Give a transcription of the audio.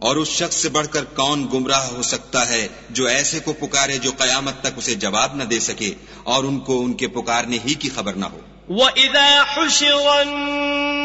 और उस शख्स से बढ़कर कौन गुमराह हो सकता है जो ऐसे को पुकारे जो कयामत तक उसे जवाब न दे सके और उनको उनके पुकारने ही की खबर न हो।